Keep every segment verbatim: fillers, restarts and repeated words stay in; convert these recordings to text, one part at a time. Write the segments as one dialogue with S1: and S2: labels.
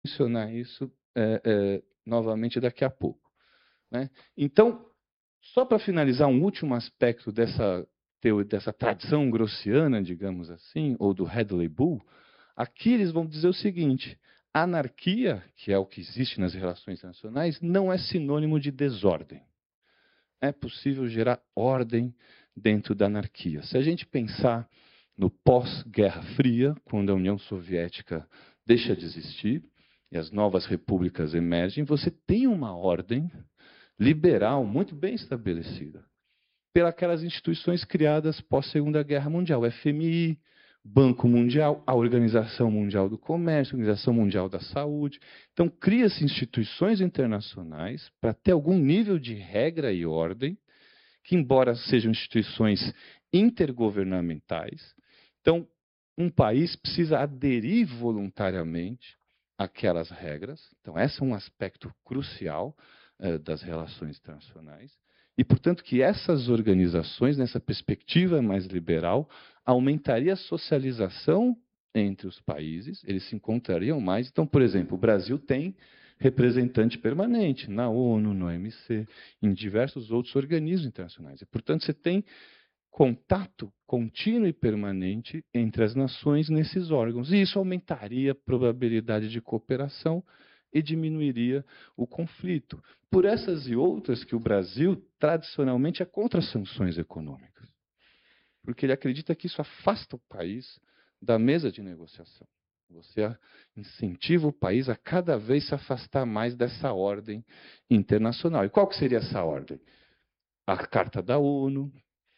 S1: mencionar isso é, é, novamente daqui a pouco, né? Então, só para finalizar, um último aspecto dessa, teo, dessa tradição grossiana, digamos assim, ou do Hadley Bull, aqui eles vão dizer o seguinte: anarquia, que é o que existe nas relações internacionais, não é sinônimo de desordem. É possível gerar ordem dentro da anarquia. Se a gente pensar no pós-Guerra Fria, quando a União Soviética deixa de existir e as novas repúblicas emergem, você tem uma ordem liberal muito bem estabelecida pelas instituições criadas pós-Segunda Guerra Mundial, F M I, Banco Mundial, a Organização Mundial do Comércio, a Organização Mundial da Saúde. Então, cria-se instituições internacionais para ter algum nível de regra e ordem, que, embora sejam instituições intergovernamentais, então, um país precisa aderir voluntariamente àquelas regras. Então, esse é um aspecto crucial eh, das relações internacionais. E, portanto, que essas organizações, nessa perspectiva mais liberal, aumentaria a socialização entre os países, eles se encontrariam mais. Então, por exemplo, o Brasil tem representante permanente na ONU, no O M C, em diversos outros organismos internacionais. E, portanto, você tem contato contínuo e permanente entre as nações nesses órgãos. E isso aumentaria a probabilidade de cooperação e diminuiria o conflito. Por essas e outras que o Brasil, tradicionalmente, é contra sanções econômicas. Porque ele acredita que isso afasta o país da mesa de negociação. Você incentiva o país a cada vez se afastar mais dessa ordem internacional. E qual que seria essa ordem? A Carta da ONU,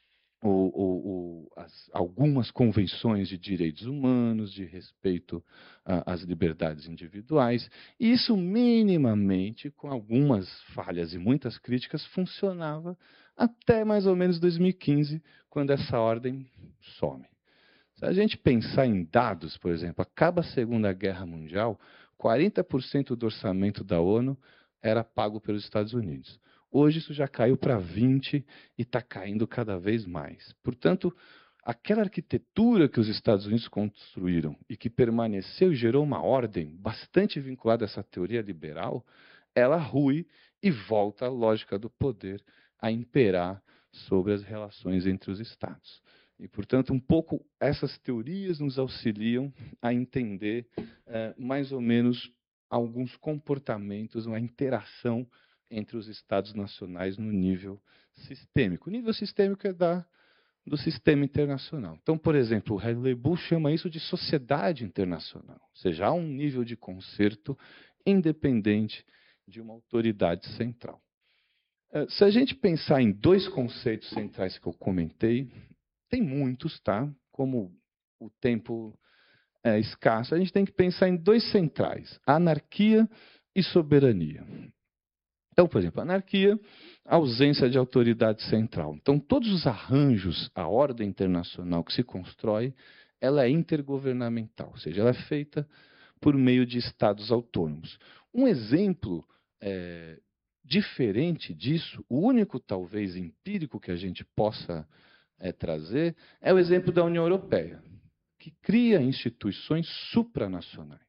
S1: ou, ou, ou as, algumas convenções de direitos humanos, de respeito às liberdades individuais. E isso, minimamente, com algumas falhas e muitas críticas, funcionava até mais ou menos dois mil e quinze, quando essa ordem some. Se a gente pensar em dados, por exemplo, acaba a Segunda Guerra Mundial, quarenta por cento do orçamento da ONU era pago pelos Estados Unidos. Hoje isso já caiu para vinte por cento e está caindo cada vez mais. Portanto, aquela arquitetura que os Estados Unidos construíram e que permaneceu e gerou uma ordem bastante vinculada a essa teoria liberal, ela rui e volta à lógica do poder a imperar sobre as relações entre os Estados. E, portanto, um pouco essas teorias nos auxiliam a entender eh, mais ou menos alguns comportamentos, uma interação entre os Estados nacionais no nível sistêmico. O nível sistêmico é da, do sistema internacional. Então, por exemplo, o Hadley Bull chama isso de sociedade internacional, ou seja, há um nível de concerto independente de uma autoridade central. Se a gente pensar em dois conceitos centrais que eu comentei, tem muitos, tá? Como o tempo é escasso, a gente tem que pensar em dois centrais: anarquia e soberania. Então, por exemplo, anarquia, ausência de autoridade central. Então, todos os arranjos, a ordem internacional que se constrói, ela é intergovernamental, ou seja, ela é feita por meio de estados autônomos. Um exemplo é, diferente disso, o único talvez empírico que a gente possa é, trazer, é o exemplo da União Europeia, que cria instituições supranacionais.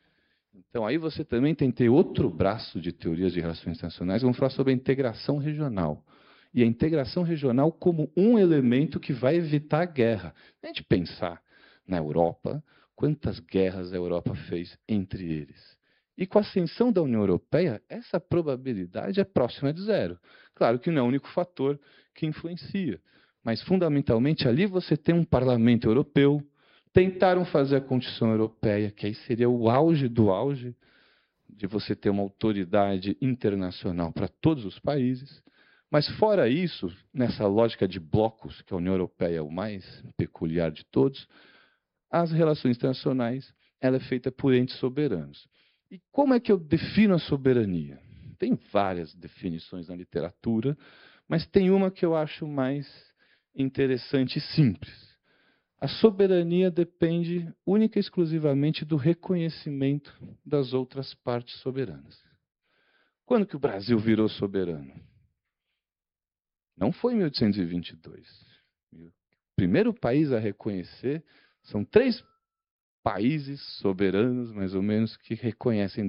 S1: Então, aí você também tem que ter outro braço de teorias de relações internacionais, vamos falar sobre a integração regional. E a integração regional como um elemento que vai evitar a guerra. A gente pensar na Europa, quantas guerras a Europa fez entre eles. E com a ascensão da União Europeia, essa probabilidade é próxima de zero. Claro que não é o único fator que influencia, mas fundamentalmente ali você tem um parlamento europeu. Tentaram fazer a Constituição Europeia, que aí seria o auge do auge de você ter uma autoridade internacional para todos os países. Mas fora isso, nessa lógica de blocos, que a União Europeia é o mais peculiar de todos, as relações internacionais ela é feita por entes soberanos. E como é que eu defino a soberania? Tem várias definições na literatura, mas tem uma que eu acho mais interessante e simples. A soberania depende única e exclusivamente do reconhecimento das outras partes soberanas. Quando que o Brasil virou soberano? Não foi em mil oitocentos e vinte e dois. O primeiro país a reconhecer, são três países soberanos, mais ou menos, que reconhecem